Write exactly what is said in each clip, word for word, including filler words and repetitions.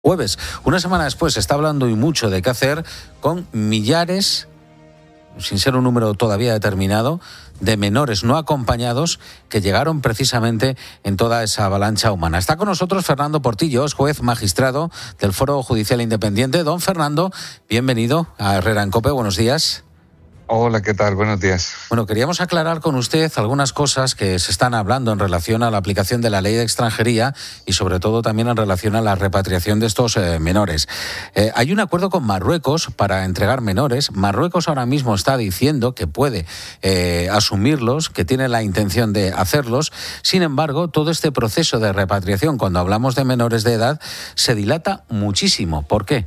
Jueves, una semana después, se está hablando y mucho de qué hacer con millares, sin ser un número todavía determinado, de menores no acompañados que llegaron precisamente en toda esa avalancha humana. Está con nosotros Fernando Portillos, juez magistrado del Foro Judicial Independiente. Don Fernando, bienvenido a Herrera en COPE. Buenos días. Hola, ¿qué tal? Buenos días. Bueno, queríamos aclarar con usted algunas cosas que se están hablando en relación a la aplicación de la ley de extranjería y sobre todo también en relación a la repatriación de estos eh, menores. Eh, hay un acuerdo con Marruecos para entregar menores. Marruecos ahora mismo está diciendo que puede eh, asumirlos, que tiene la intención de hacerlos. Sin embargo, todo este proceso de repatriación, cuando hablamos de menores de edad, se dilata muchísimo. ¿Por qué?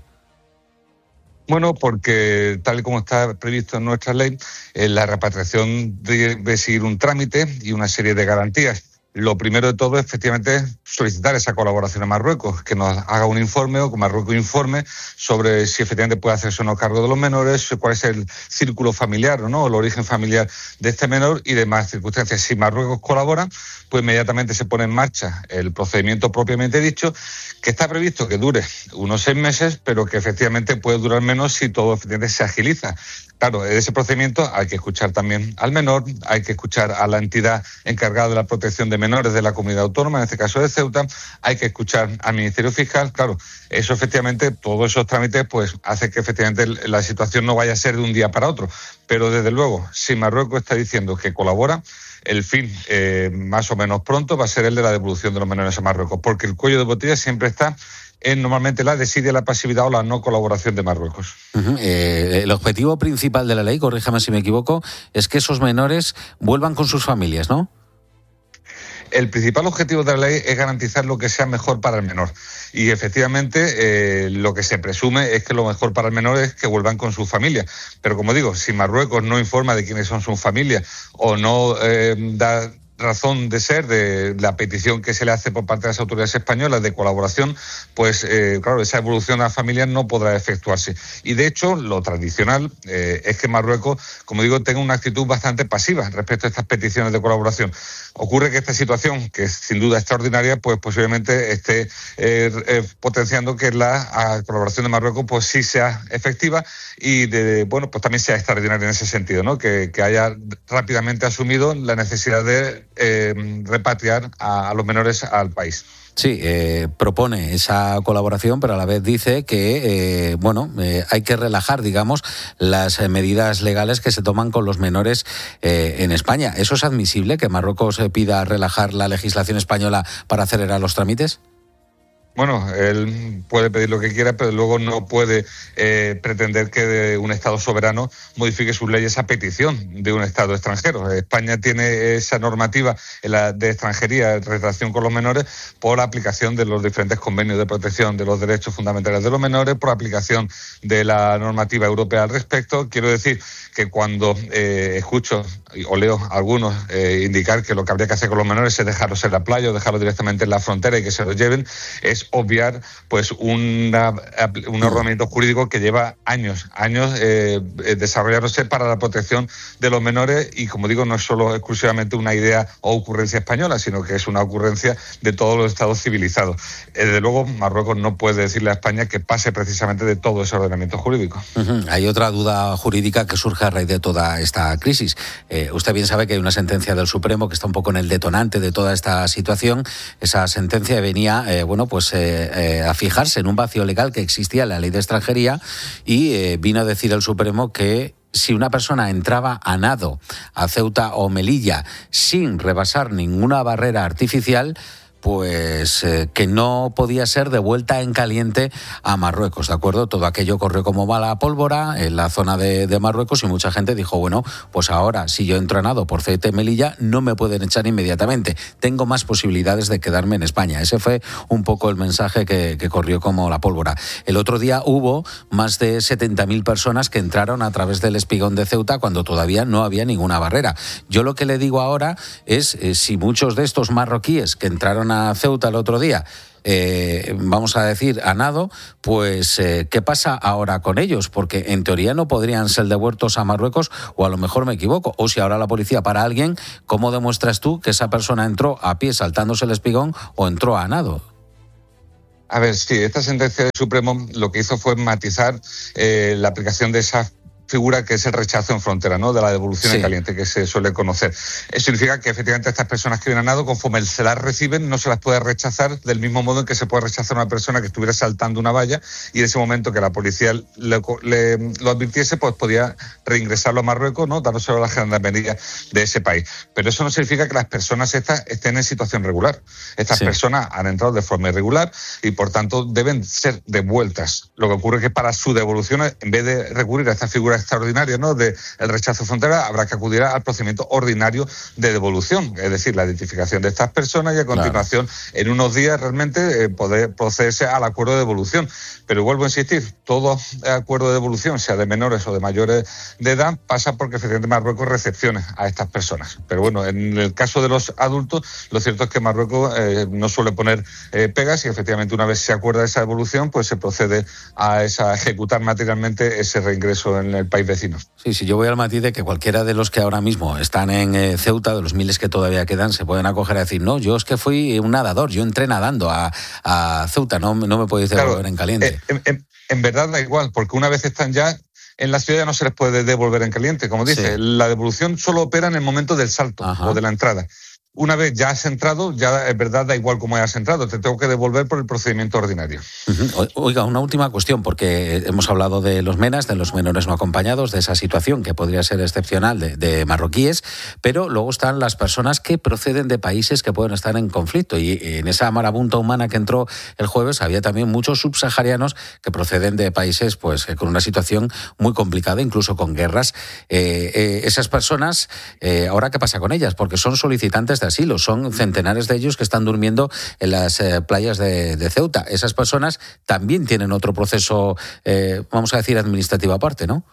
Bueno, porque tal y como está previsto en nuestra ley, eh, la repatriación debe seguir un trámite y una serie de garantías. Lo primero de todo, efectivamente, solicitar esa colaboración a Marruecos, que nos haga un informe o que Marruecos informe sobre si efectivamente puede hacerse o no cargo de los menores, cuál es el círculo familiar o no, el origen familiar de este menor y demás circunstancias. Si Marruecos colabora, pues inmediatamente se pone en marcha el procedimiento propiamente dicho, que está previsto que dure unos seis meses, pero que efectivamente puede durar menos si todo efectivamente se agiliza. Claro, en ese procedimiento hay que escuchar también al menor, hay que escuchar a la entidad encargada de la protección de menores de la comunidad autónoma, en este caso de Ceuta, hay que escuchar al Ministerio Fiscal. Claro, eso efectivamente, todos esos trámites, pues hace que efectivamente la situación no vaya a ser de un día para otro. Pero desde luego, si Marruecos está diciendo que colabora, el fin, eh, más o menos pronto, va a ser el de la devolución de los menores a Marruecos, porque el cuello de botella siempre está en normalmente la desidia, la pasividad o la no colaboración de Marruecos. Uh-huh. Eh, el objetivo principal de la ley, corríjame si me equivoco, es que esos menores vuelvan con sus familias, ¿no? El principal objetivo de la ley es garantizar lo que sea mejor para el menor. Y efectivamente, eh, lo que se presume es que lo mejor para el menor es que vuelvan con su familia. Pero como digo, si Marruecos no informa de quiénes son sus familias o no eh, da razón de ser de la petición que se le hace por parte de las autoridades españolas de colaboración, pues eh, claro, esa evolución a familias no podrá efectuarse. Y de hecho, lo tradicional eh, es que Marruecos, como digo, tenga una actitud bastante pasiva respecto a estas peticiones de colaboración. Ocurre que esta situación, que es sin duda extraordinaria, pues posiblemente esté eh, eh, potenciando que la colaboración de Marruecos pues sí sea efectiva y de, bueno, pues también sea extraordinaria en ese sentido, ¿no? Que, que haya rápidamente asumido la necesidad de eh, repatriar a, a los menores al país. Sí, eh, propone esa colaboración, pero a la vez dice que, eh, bueno, eh, hay que relajar, digamos, las eh, medidas legales que se toman con los menores eh, en España. ¿Eso es admisible, que Marruecos eh, pida relajar la legislación española para acelerar los trámites? Bueno, él puede pedir lo que quiera, pero luego no puede eh, pretender que un Estado soberano modifique sus leyes a petición de un Estado extranjero. España tiene esa normativa de extranjería en relación con los menores por aplicación de los diferentes convenios de protección de los derechos fundamentales de los menores, por aplicación de la normativa europea al respecto. Quiero decir que cuando eh, escucho o leo a algunos eh, indicar que lo que habría que hacer con los menores es dejarlos en la playa o dejarlos directamente en la frontera y que se los lleven, es obviar pues una, un ordenamiento jurídico que lleva años, años eh, desarrollándose para la protección de los menores y, como digo, no es solo exclusivamente una idea o ocurrencia española, sino que es una ocurrencia de todos los estados civilizados. Eh, desde luego, Marruecos no puede decirle a España que pase precisamente de todo ese ordenamiento jurídico. Uh-huh. Hay otra duda jurídica que surge a raíz de toda esta crisis. Eh, usted bien sabe que hay una sentencia del Supremo que está un poco en el detonante de toda esta situación. Esa sentencia venía, eh, bueno, pues eh, eh, a fijarse en un vacío legal que existía en la ley de extranjería y eh, vino a decir el Supremo que si una persona entraba a nado a Ceuta o Melilla sin rebasar ninguna barrera artificial, pues eh, que no podía ser devuelta en caliente a Marruecos, ¿de acuerdo? Todo aquello corrió como mala pólvora en la zona de, de Marruecos y mucha gente dijo, bueno, pues ahora si yo entro a nado por Ceuta y Melilla no me pueden echar inmediatamente, tengo más posibilidades de quedarme en España. Ese fue un poco el mensaje que, que corrió como la pólvora. El otro día hubo más de setenta mil personas que entraron a través del espigón de Ceuta cuando todavía no había ninguna barrera. Yo lo que le digo ahora es, eh, si muchos de estos marroquíes que entraron a a Ceuta el otro día, eh, vamos a decir, a nado, pues eh, ¿qué pasa ahora con ellos? Porque en teoría no podrían ser devueltos a Marruecos, o a lo mejor me equivoco, o si ahora la policía para a alguien, ¿cómo demuestras tú que esa persona entró a pie saltándose el espigón o entró a nado? A ver, sí, esta sentencia del Supremo lo que hizo fue matizar eh, la aplicación de esa figura que es el rechazo en frontera, ¿no? De la devolución sí. en caliente, que se suele conocer. Eso significa que efectivamente estas personas que vienen a nado, conforme se las reciben, no se las puede rechazar del mismo modo en que se puede rechazar a una persona que estuviera saltando una valla y en ese momento que la policía le, le, lo advirtiese, pues podía reingresarlo a Marruecos, ¿no? Dándoselo a la gendarmería de ese país. Pero eso no significa que las personas estas estén en situación regular. Estas sí. personas han entrado de forma irregular y por tanto deben ser devueltas. Lo que ocurre es que para su devolución, en vez de recurrir a esta figura extraordinaria, ¿no? de el rechazo frontera, habrá que acudir al procedimiento ordinario de devolución, es decir, la identificación de estas personas y a continuación, claro. en unos días realmente eh, poder procederse al acuerdo de devolución. Pero vuelvo a insistir, todo acuerdo de devolución, sea de menores o de mayores de edad, pasa porque efectivamente Marruecos recepcione a estas personas. Pero bueno, en el caso de los adultos, lo cierto es que Marruecos eh, no suele poner eh, pegas y efectivamente una vez se acuerda esa devolución, pues se procede a, esa, a ejecutar materialmente ese reingreso en el país vecino. Sí, sí, yo voy al matiz de que cualquiera de los que ahora mismo están en eh, Ceuta, de los miles que todavía quedan, se pueden acoger a decir, no, yo es que fui un nadador, yo entré nadando a, a Ceuta, no, no me podéis devolver claro, en caliente. Eh, en, en, en verdad da igual, porque una vez están ya en la ciudad ya no se les puede devolver en caliente, como dice, sí. la devolución solo opera en el momento del salto Ajá. o de la entrada. Una vez ya has entrado, ya es verdad, da igual cómo hayas entrado, te tengo que devolver por el procedimiento ordinario. Uh-huh. Oiga, una última cuestión, porque hemos hablado de los MENAs, de los menores no acompañados, de esa situación que podría ser excepcional de, de marroquíes, pero luego están las personas que proceden de países que pueden estar en conflicto y en esa marabunta humana que entró el jueves había también muchos subsaharianos que proceden de países pues con una situación muy complicada, incluso con guerras. Eh, eh, esas personas, eh, ¿ahora qué pasa con ellas? Porque son solicitantes de asilo, son centenares de ellos que están durmiendo en las eh, playas de, de Ceuta. Esas personas también tienen otro proceso, eh, vamos a decir, administrativo aparte, ¿no?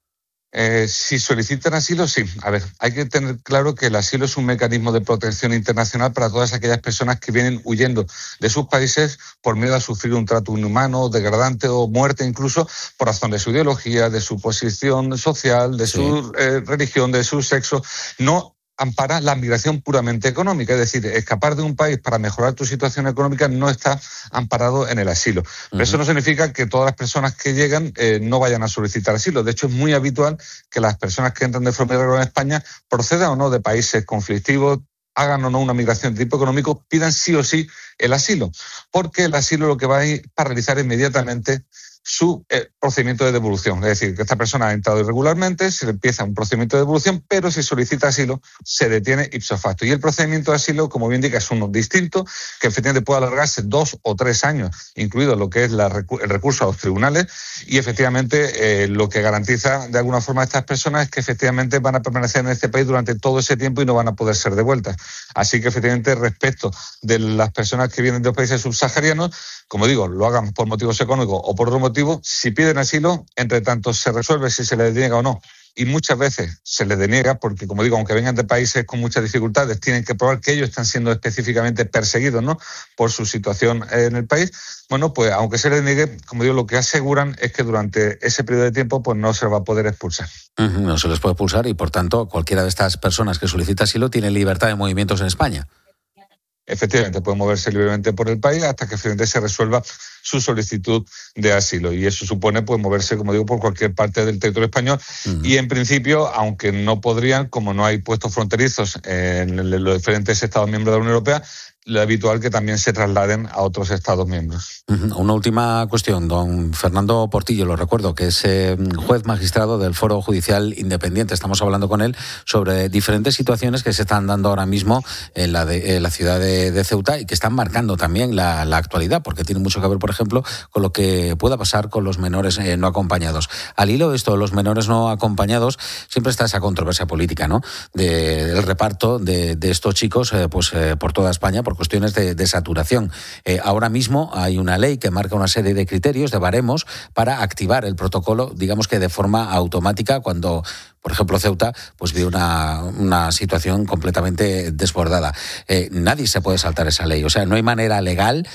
Eh, si solicitan asilo, sí. A ver, hay que tener claro que el asilo es un mecanismo de protección internacional para todas aquellas personas que vienen huyendo de sus países por miedo a sufrir un trato inhumano, degradante o muerte incluso por razón de su ideología, de su posición social, de sí. su eh, religión, de su sexo. No ampara la migración puramente económica, es decir, escapar de un país para mejorar tu situación económica no está amparado en el asilo. Pero uh-huh. eso no significa que todas las personas que llegan eh, no vayan a solicitar asilo. De hecho, es muy habitual que las personas que entran de forma irregular en España procedan o no de países conflictivos, hagan o no una migración de tipo económico, pidan sí o sí el asilo, porque el asilo lo que va a ir para realizar inmediatamente su eh, procedimiento de devolución. Es decir, que esta persona ha entrado irregularmente, se le empieza un procedimiento de devolución, pero si solicita asilo, se detiene ipso facto. Y el procedimiento de asilo, como bien indica, es uno distinto, que efectivamente puede alargarse dos o tres años, incluido lo que es la, el recurso a los tribunales, y efectivamente eh, lo que garantiza de alguna forma a estas personas es que efectivamente van a permanecer en este país durante todo ese tiempo y no van a poder ser devueltas. Así que efectivamente respecto de las personas que vienen de los países subsaharianos, como digo, lo hagan por motivos económicos o por otro motivo, si piden asilo, entre tanto se resuelve si se les deniega o no. Y muchas veces se les deniega porque, como digo, aunque vengan de países con muchas dificultades, tienen que probar que ellos están siendo específicamente perseguidos, ¿no?, por su situación en el país. Bueno, pues aunque se les niegue, como digo, lo que aseguran es que durante ese periodo de tiempo pues no se va a poder expulsar. Uh-huh, no se les puede expulsar y, por tanto, cualquiera de estas personas que solicita asilo tiene libertad de movimientos en España. Efectivamente, puede moverse libremente por el país hasta que finalmente se resuelva su solicitud de asilo. Y eso supone pues moverse, como digo, por cualquier parte del territorio español. Uh-huh. Y en principio, aunque no podrían, como no hay puestos fronterizos en los diferentes Estados miembros de la Unión Europea, lo habitual que también se trasladen a otros Estados miembros. Uh-huh. Una última cuestión. Don Fernando Portillo, lo recuerdo, que es eh, juez magistrado del Foro Judicial Independiente. Estamos hablando con él sobre diferentes situaciones que se están dando ahora mismo en la, de, en la ciudad de, de Ceuta y que están marcando también la, la actualidad, porque tiene mucho que ver, por ejemplo, con lo que pueda pasar con los menores eh, no acompañados. Al hilo de esto, los menores no acompañados, siempre está esa controversia política, ¿no?, de, del reparto de, de estos chicos eh, pues eh, por toda España, por cuestiones de, de saturación. Eh, ahora mismo hay una ley que marca una serie de criterios, de baremos, para activar el protocolo, digamos que de forma automática, cuando, por ejemplo, Ceuta pues vive una, una situación completamente desbordada. Eh, nadie se puede saltar esa ley. O sea, no hay manera legal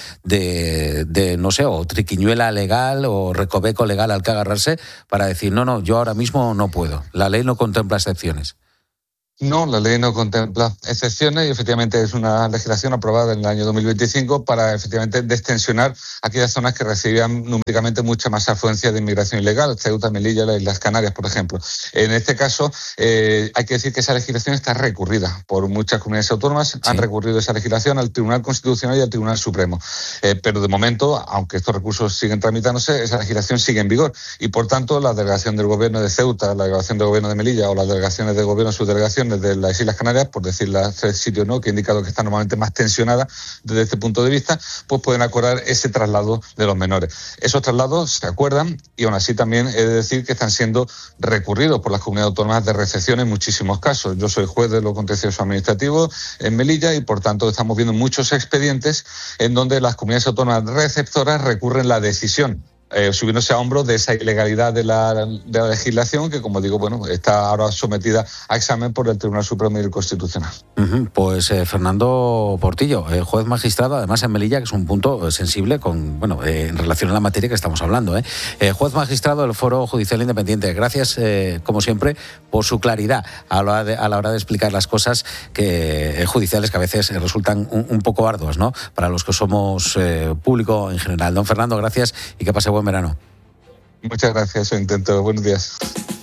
de, de, no sé, o triquiñuela legal o recoveco legal al que agarrarse para decir, no, no, yo ahora mismo no puedo. La ley no contempla excepciones. No, la ley no contempla excepciones y efectivamente es una legislación aprobada en el año dos mil veinticinco para efectivamente destensionar aquellas zonas que recibían numéricamente mucha más afluencia de inmigración ilegal, Ceuta, Melilla, las Islas Canarias, por ejemplo. En este caso, eh, hay que decir que esa legislación está recurrida por muchas comunidades autónomas, sí. Han recurrido esa legislación al Tribunal Constitucional y al Tribunal Supremo. Eh, pero de momento, aunque estos recursos siguen tramitándose, esa legislación sigue en vigor y por tanto la delegación del Gobierno de Ceuta, la delegación del Gobierno de Melilla o las delegaciones del Gobierno, subdelegaciones de las Islas Canarias, por decir las tres sitios no, que he indicado que están normalmente más tensionadas desde este punto de vista, pues pueden acordar ese traslado de los menores. Esos traslados se acuerdan y aún así también he de decir que están siendo recurridos por las comunidades autónomas de recepción en muchísimos casos. Yo soy juez de lo contencioso administrativo en Melilla y por tanto estamos viendo muchos expedientes en donde las comunidades autónomas receptoras recurren la decisión Eh, subiéndose a hombros de esa ilegalidad de la, de la legislación que, como digo, bueno, está ahora sometida a examen por el Tribunal Supremo y el Constitucional. Uh-huh. Pues eh, Fernando Portillo, eh, juez magistrado, además en Melilla, que es un punto eh, sensible con, bueno, eh, en relación a la materia que estamos hablando. ¿eh? Eh, juez magistrado del Foro Judicial Independiente. Gracias, eh, como siempre, por su claridad a la hora de, a la hora de explicar las cosas que, eh, judiciales que a veces resultan un, un poco arduas, ¿no? Para los que somos eh, público en general. Don Fernando, gracias y que pase buen verano. Muchas gracias, yo intento. Buenos días.